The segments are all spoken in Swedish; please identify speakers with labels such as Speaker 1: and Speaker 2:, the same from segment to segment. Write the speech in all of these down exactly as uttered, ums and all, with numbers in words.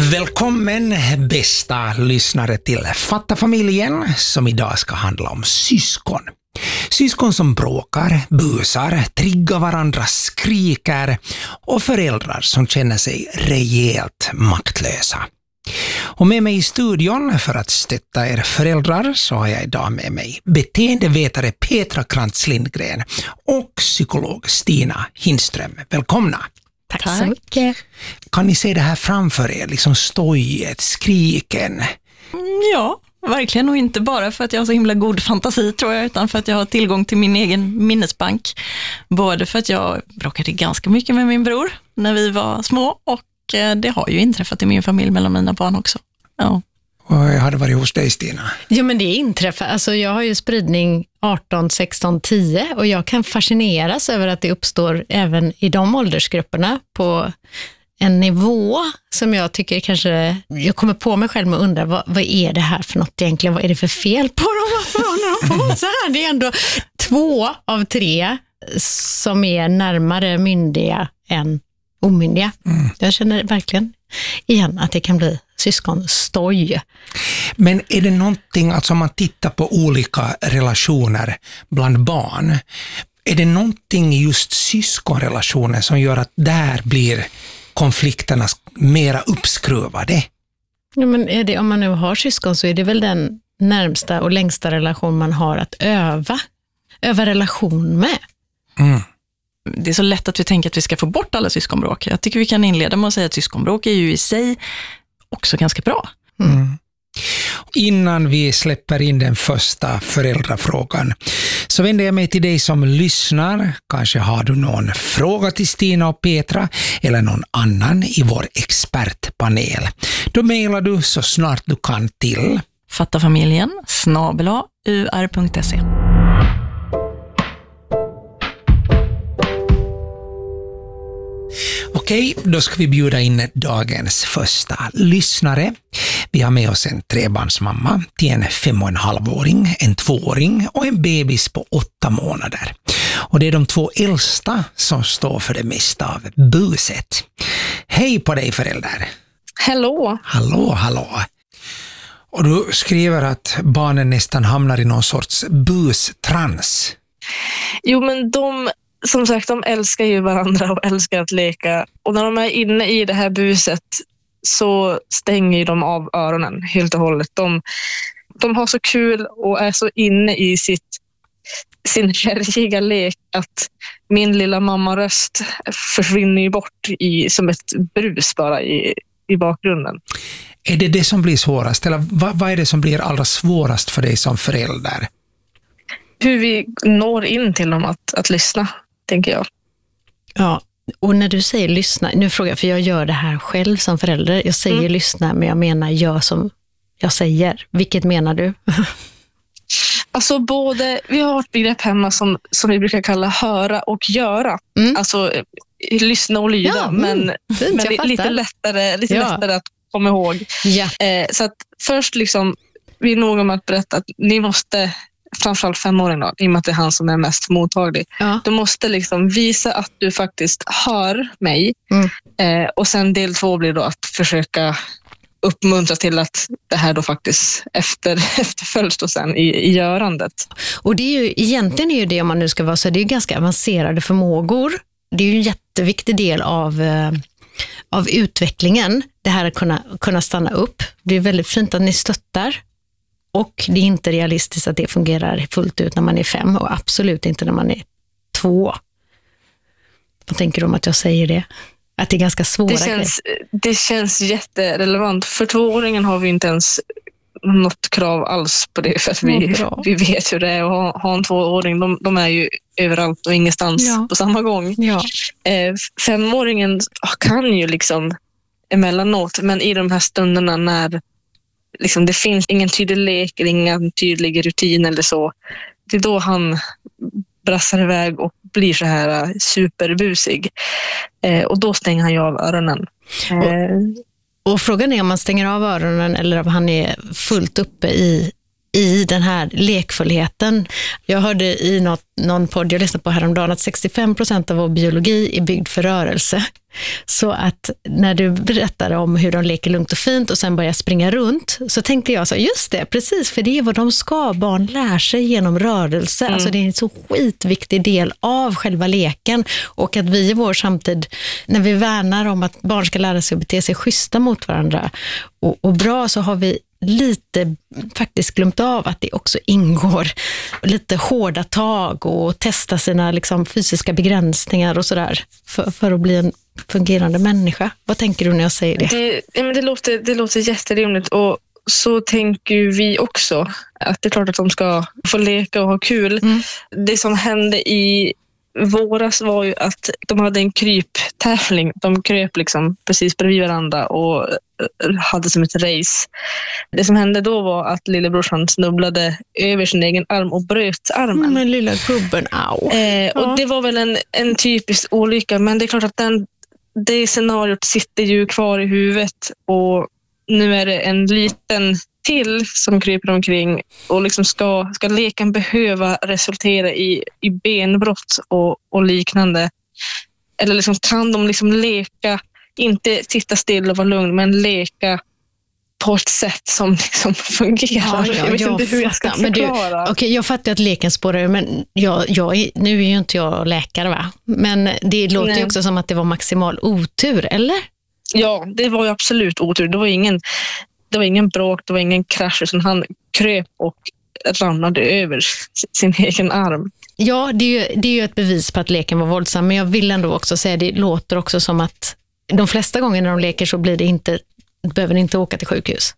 Speaker 1: Välkommen bästa lyssnare till Fatta-familjen som idag ska handla om syskon. Syskon som bråkar, busar, triggar varandra, skriker och föräldrar som känner sig rejält maktlösa. Och med mig i studion för att stötta er föräldrar så har jag idag med mig beteendevetare Petra Krantz-Lindgren och psykolog Stina Hindström. Välkomna!
Speaker 2: Tack, Tack så mycket.
Speaker 1: Kan ni se det här framför er, liksom stojet, skriken?
Speaker 2: Ja, verkligen, och inte bara för att jag har så himla god fantasi tror jag, utan för att jag har tillgång till min egen minnesbank. Både för att jag bråkade ganska mycket med min bror när vi var små, och det har ju inträffat i min familj mellan mina barn också. Ja.
Speaker 1: Och jag hade varit hos dig, Stina.
Speaker 3: Ja, men det inträffar. Alltså, jag har ju spridning arton, sexton, tio och jag kan fascineras över att det uppstår även i de åldersgrupperna på en nivå som jag tycker kanske, jag kommer på mig själv med att undra, vad, vad är det här för något egentligen? Vad är det för fel på dem? Varför håller de på så här? Det är ändå två av tre som är närmare myndiga än omyndiga. Mm. Jag känner verkligen igen att det kan bli syskonstoj.
Speaker 1: Men är det någonting, alltså om man tittar på olika relationer bland barn, är det någonting i just syskonrelationer som gör att där blir konflikterna mera uppskruvade?
Speaker 3: Ja, men är det, om man nu har syskon så är det väl den närmsta och längsta relation man har att öva, öva relation med. Mm.
Speaker 2: Det är så lätt att vi tänker att vi ska få bort alla syskonbråk. Jag tycker vi kan inleda med att säga att syskonbråk är ju i sig också ganska bra.
Speaker 1: Mm. Innan vi släpper in den första föräldrafrågan så vänder jag mig till dig som lyssnar. Kanske har du någon fråga till Stina och Petra eller någon annan i vår expertpanel. Då mejlar du så snart du kan till
Speaker 2: fattafamiljen snabel-a u r punkt se.
Speaker 1: Okej, då ska vi bjuda in dagens första lyssnare. Vi har med oss en trebarnsmamma till en fem och en halvåring, en tvååring och en bebis på åtta månader. Och det är de två äldsta som står för det mesta av buset. Hej på dig förälder!
Speaker 4: Hallå!
Speaker 1: Hallå, hallå! Och du skriver att barnen nästan hamnar i någon sorts bustrans.
Speaker 4: Jo, men de... Som sagt, de älskar ju varandra och älskar att leka. Och när de är inne i det här buset så stänger de av öronen helt och hållet. De, de har så kul och är så inne i sitt, sin kärriga lek att min lilla mammaröst försvinner ju bort i, som ett brus bara i, i bakgrunden.
Speaker 1: Är det det som blir svårast? Eller vad, vad är det som blir allra svårast för dig som förälder?
Speaker 4: Hur vi når in till dem att, att lyssna, tänker jag.
Speaker 3: Ja, och när du säger lyssna, nu frågar jag, för jag gör det här själv som förälder. Jag säger mm. lyssna, men jag menar gör som jag säger. Vilket menar du?
Speaker 4: Alltså både, vi har ett begrepp hemma som, som vi brukar kalla höra och göra. Mm. Alltså lyssna och lyda, ja, men, mm. Fint, men det är lite lättare, lite ja. lättare att komma ihåg. Ja. Eh, så att först liksom, vi är nog om att berätta att ni måste... framförallt femåring då, i och med att det är han som är mest mottaglig. Ja. Du måste liksom visa att du faktiskt hör mig. Mm. Eh, och sen del två blir då att försöka uppmuntra till att det här då faktiskt efter, efterföljs då sen i, i görandet.
Speaker 3: Och det är ju, egentligen är ju det, om man nu ska vara så, det är ju ganska avancerade förmågor. Det är ju en jätteviktig del av, eh, av utvecklingen. Det här att kunna, kunna stanna upp. Det är väldigt fint att ni stöttar. Och det är inte realistiskt att det fungerar fullt ut när man är fem och absolut inte när man är två. Vad tänker du om att jag säger det? Att det är ganska svåra
Speaker 4: det känns, det känns jätterelevant. För tvååringen har vi inte ens något krav alls på det. För att vi, vi vet hur det är att ha, ha en tvååring. De, de är ju överallt och ingenstans ja. på samma gång. Ja. Eh, femåringen kan ju liksom emellanåt, men i de här stunderna när liksom, det finns ingen tydlig lek eller ingen tydlig rutin eller så. Det är då han brassar iväg och blir så här superbusig. Eh, och då stänger han ju av öronen. Eh.
Speaker 3: Och, och frågan är om man stänger av öronen eller om han är fullt uppe i i den här lekfullheten. Jag hörde i något, någon podd jag lyssnade på häromdagen att sextiofem procent av vår biologi är byggd för rörelse. Så att när du berättade om hur de leker lugnt och fint och sen börjar springa runt, så tänkte jag så, just det, precis, för det är vad de ska. Barn lär sig genom rörelse. Mm. Alltså det är en så skitviktig del av själva leken, och att vi i vår samtid, när vi värnar om att barn ska lära sig att bete sig schyssta mot varandra och, och bra, så har vi lite faktiskt glömt av att det också ingår lite hårda tag och testa sina liksom fysiska begränsningar och sådär för, för att bli en fungerande människa. Vad tänker du när jag säger det?
Speaker 4: Det, ja, men det, låter, det låter jätterimligt, och så tänker vi också att det är klart att de ska få leka och ha kul. Mm. Det som hände i våras var ju att de hade en kryptävling. De kröp liksom precis bredvid varandra och hade som ett race. Det som hände då var att lillebrorsan snubblade över sin egen arm och bröt armen.
Speaker 3: Men lilla gubben, au.
Speaker 4: Eh, och ja. Det var väl en, en typisk olycka, men det är klart att den, det scenariot sitter ju kvar i huvudet, och nu är det en liten till som kryper omkring, och liksom ska, ska leken behöva resultera i, i benbrott och, och liknande? Eller liksom, kan de liksom leka, inte sitta still och vara lugn, men leka på ett sätt som liksom fungerar? Ja, ja, jag vet jag inte hur jag ska förklara.
Speaker 3: Okej, okay, jag fattar att leken spårar, men jag, jag, nu är ju inte jag läkare, va? Men det låter Nej. ju också som att det var maximal otur, eller?
Speaker 4: Ja, det var ju absolut otur. Det var ingen, det var ingen bråk, det var ingen krasch, utan han kröp och ramlade över sin egen arm.
Speaker 3: Ja, det är, ju, det är ju ett bevis på att leken var våldsam, men jag vill ändå också säga, det låter också som att de flesta gånger när de leker så blir det inte, behöver de inte åka till sjukhus.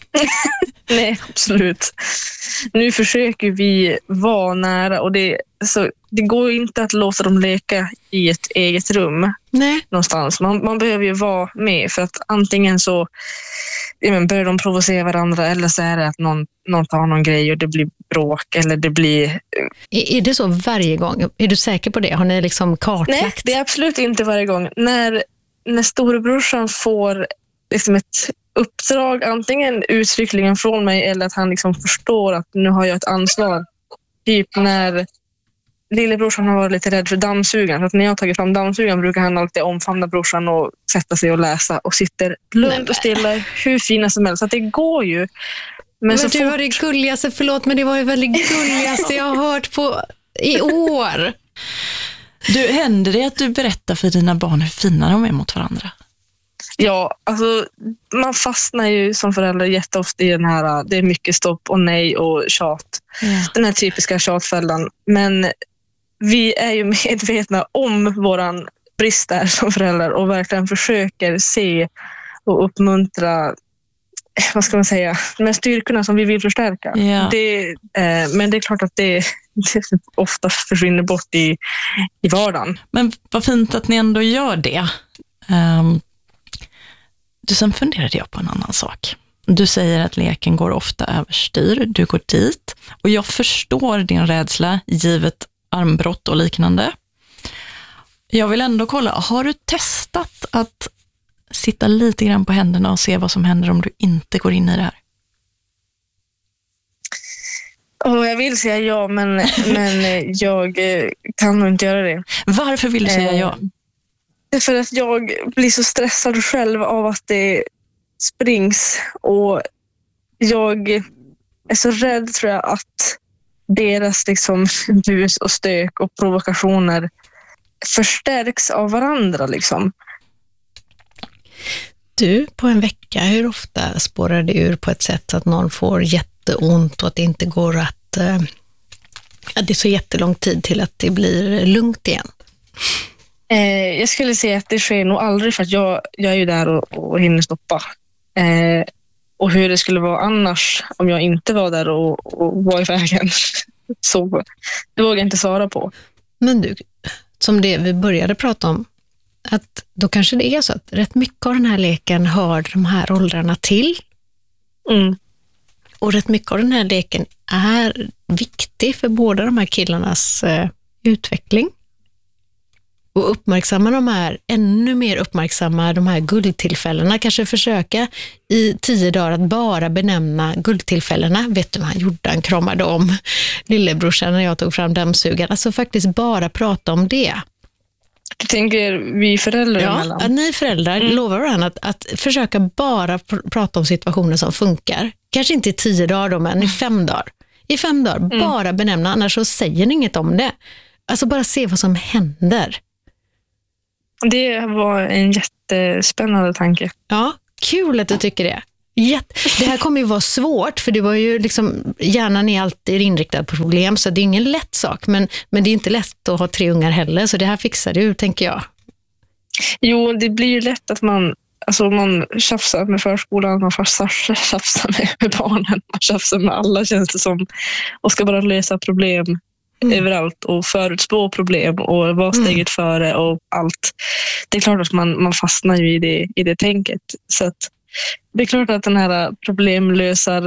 Speaker 4: Nej, absolut. Nu försöker vi vara nära, och det, så, det går inte att låta dem leka i ett eget rum. Nej. Någonstans. Man, man behöver ju vara med, för att antingen så ja, men börjar de provocera varandra, eller så är det att någon, någon tar någon grej och det blir bråk, eller det blir...
Speaker 3: Är, är det så varje gång? Är du säker på det? Har ni liksom kartlagt?
Speaker 4: Nej, det är absolut inte varje gång. När, när storebrorsan får liksom ett uppdrag, antingen uttryckligen från mig, eller att han liksom förstår att nu har jag ett ansvar. Typ när lillebrorsan har varit lite rädd för dammsugan. För att när jag har tagit fram dammsugan brukar han alltid omfamna brorsan och sätta sig och läsa, och sitter lugnt och stilla, hur fina som helst. Så att det går ju.
Speaker 3: Men, men så du fort... var det gulligaste, förlåt, men det var ju väldigt gulligaste jag har hört på i år.
Speaker 2: Du, händer det att du berättar för dina barn hur fina de är mot varandra?
Speaker 4: Ja, alltså man fastnar ju som förälder jätteofta i den här, det är mycket stopp och nej och tjat. Mm. Den här typiska tjatfällan. Men vi är ju medvetna om våran brist där som föräldrar, och verkligen försöker se och uppmuntra, vad ska man säga, de här styrkorna som vi vill förstärka. Yeah. Det, eh, men det är klart att det, det ofta försvinner bort i, i vardagen.
Speaker 2: Men vad fint att ni ändå gör det. Um... Du, sen funderade jag på en annan sak. Du säger att leken går ofta överstyr. Du går dit. Och jag förstår din rädsla givet armbrott och liknande. Jag vill ändå kolla, har du testat att sitta lite grann på händerna och se vad som händer om du inte går in i det här?
Speaker 4: Oh, jag vill säga ja, men, men jag kan nog inte göra det.
Speaker 2: Varför vill du säga ja?
Speaker 4: Det är för att jag blir så stressad själv av att det springs, och jag är så rädd, tror jag, att deras liksom bus och stök och provokationer förstärks av varandra liksom.
Speaker 3: Du, på en vecka, hur ofta spårar det ur på ett sätt att någon får jätteont och att det inte går att, att det är så jättelång tid till att det blir lugnt igen?
Speaker 4: Eh, jag skulle säga att det sker nog aldrig, för att jag, jag är ju där och, och hinner stoppa. Eh, och hur det skulle vara annars om jag inte var där och, och var i vägen, så det vågar jag inte svara på.
Speaker 3: Men du, som det vi började prata om, att då kanske det är så att rätt mycket av den här leken hör de här åldrarna till.
Speaker 4: Mm.
Speaker 3: Och rätt mycket av den här leken är viktig för båda de här killarnas eh, utveckling. och uppmärksamma de här, ännu mer uppmärksamma de här guldtillfällena. Kanske försöka i tio dagar att bara benämna guldtillfällena. Vet du vad han gjorde? Han kramade om lillebrorsan när jag tog fram dammsugaren. Alltså faktiskt bara prata om det.
Speaker 4: Du tänker vi föräldrar
Speaker 3: ja,
Speaker 4: emellan?
Speaker 3: Att ni föräldrar mm. lovar varandra att, att försöka bara pr- prata om situationer som funkar. Kanske inte i tio dagar då, men i fem dagar. I fem dagar, mm. bara benämna, annars så säger ni inget om det. Alltså bara se vad som händer.
Speaker 4: Det var en jättespännande tanke.
Speaker 3: Ja, kul att du tycker det. Jätte. Det här kommer ju vara svårt, för det var ju liksom, hjärnan är alltid inriktad på problem, så det är ingen lätt sak, men, men det är inte lätt att ha tre ungar heller, så det här fixar du, tänker jag.
Speaker 4: Jo, det blir ju lätt att man, alltså man tjafsar med förskolan, man får tjafsa med, med barnen, man tjafsar med alla, känns det som, och ska bara lösa problem mm. överallt och förutspå problem och vara steget mm. före och allt. Det är klart att man, man fastnar ju i det, i det tänket, så att det är klart att den här problemlösar